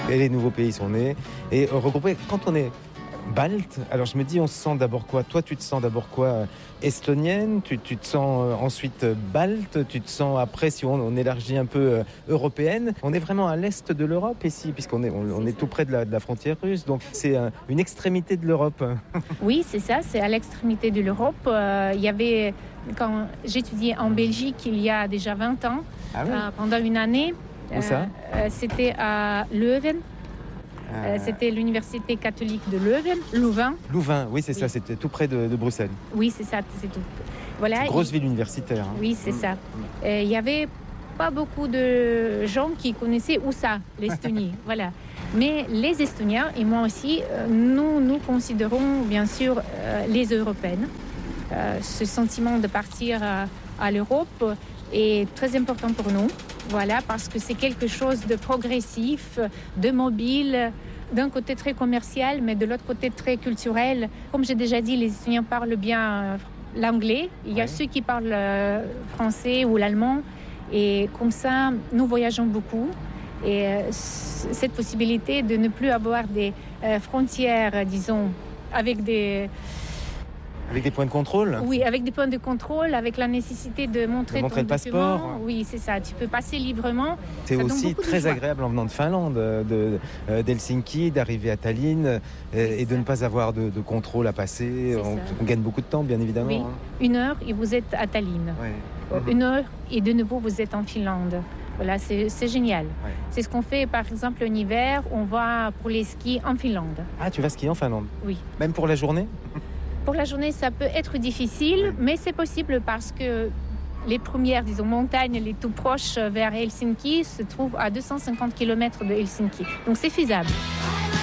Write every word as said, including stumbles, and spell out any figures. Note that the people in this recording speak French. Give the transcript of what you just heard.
Et les nouveaux pays sont nés. Et euh, regroupés, quand on est balte, alors je me dis, on se sent d'abord quoi? Toi, tu te sens d'abord quoi? Estonienne, tu, tu te sens euh, ensuite euh, balte, tu te sens après, si on, on élargit un peu, euh, européenne. On est vraiment à l'est de l'Europe ici, puisqu'on est, on, on est tout près de la, de la frontière russe, donc c'est euh, une extrémité de l'Europe. Oui, c'est ça, c'est à l'extrémité de l'Europe. Euh, il y avait, quand j'étudiais en Belgique il y a déjà vingt ans, Ah oui? euh, pendant une année, Où ça? euh, c'était à Leuven. Euh, c'était l'université catholique de Leuven, Louvain. Louvain, oui, c'est Oui. ça, c'était tout près de, de Bruxelles. Oui, c'est ça, c'est tout. Voilà. C'est une grosse il... ville universitaire. Hein. Oui, c'est mmh. ça. Il n'y avait pas beaucoup de gens qui connaissaient où ça, l'Estonie. Voilà. Mais les Estoniens, et moi aussi, euh, nous nous considérons bien sûr euh, les Européennes. Euh, ce sentiment de partir à, à l'Europe est très important pour nous. Voilà, parce que c'est quelque chose de progressif, de mobile, d'un côté très commercial, mais de l'autre côté très culturel. Comme j'ai déjà dit, les Estoniens parlent bien l'anglais. Il y a oui. ceux qui parlent le français ou l'allemand. Et comme ça, nous voyageons beaucoup. Et euh, cette possibilité de ne plus avoir des euh, frontières, disons, avec des... Avec des points de contrôle? Oui, avec des points de contrôle, avec la nécessité de montrer, de montrer ton le passeport. document. Oui, c'est ça. Tu peux passer librement. C'est ça aussi très agréable en venant de Finlande, de, de, d'Helsinki, d'arriver à Tallinn euh, et de ne pas avoir de, de contrôle à passer. On, on gagne beaucoup de temps, bien évidemment. Oui, hein. Une heure et vous êtes à Tallinn. Ouais. Une heure et de nouveau vous êtes en Finlande. Voilà, c'est, c'est génial. Ouais. C'est ce qu'on fait, par exemple, en hiver, on va pour les skis en Finlande. Ah, tu vas skier en Finlande? Oui. Même pour la journée? Pour la journée, ça peut être difficile, oui. mais c'est possible parce que les premières, disons, montagnes, les tout proches vers Helsinki, se trouvent à deux cent cinquante kilomètres de Helsinki. Donc c'est faisable.